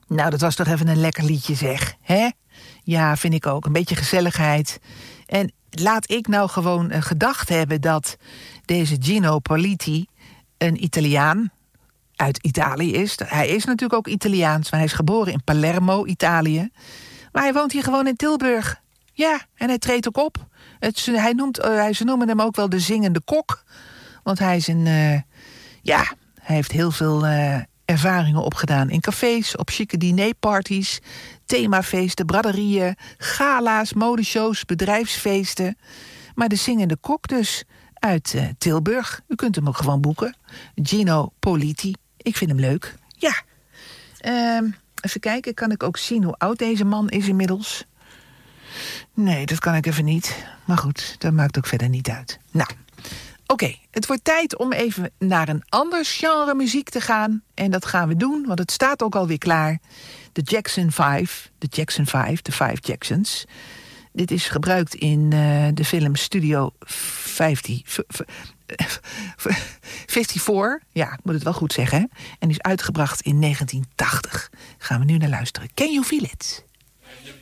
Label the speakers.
Speaker 1: Nou, dat was toch even een lekker liedje, zeg. Hè? Ja, vind ik ook. Een beetje gezelligheid. En laat ik nou gewoon gedacht hebben dat deze Gino Politi een Italiaan uit Italië is. Hij is natuurlijk ook Italiaans, maar hij is geboren in Palermo, Italië. Maar hij woont hier gewoon in Tilburg. Ja, en hij treedt ook op. Ze noemen hem ook wel de zingende kok. Want hij is hij heeft heel veel ervaringen opgedaan in cafés, op chique dinerparties, themafeesten, braderieën, gala's, modeshows, bedrijfsfeesten. Maar de zingende kok dus uit Tilburg. U kunt hem ook gewoon boeken. Gino Politi. Ik vind hem leuk. Ja. Even kijken, kan ik ook zien hoe oud deze man is inmiddels? Nee, dat kan ik even niet. Maar goed, dat maakt ook verder niet uit. Nou, oké, het wordt tijd om even naar een ander genre muziek te gaan. En dat gaan we doen, want het staat ook alweer klaar. De Jackson 5, de 5 Jacksons. Dit is gebruikt in de film Studio 54. Ja, ik moet het wel goed zeggen. Hè? En is uitgebracht in 1980. Gaan we nu naar luisteren. Can You Feel It?